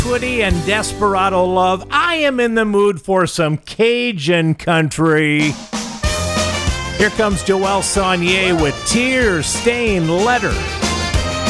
Equity and desperado love. I am in the mood for some Cajun country. Here comes Joel Saunier with Tear-Stained Letter.